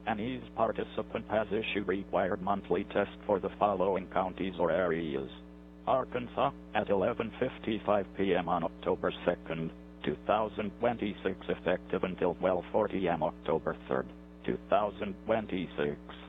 Any participant has issued required monthly test for the following counties or areas. Arkansas, at 11:55 p.m. on October 2nd, 2026, effective until 12:40 am October 3rd, 2026.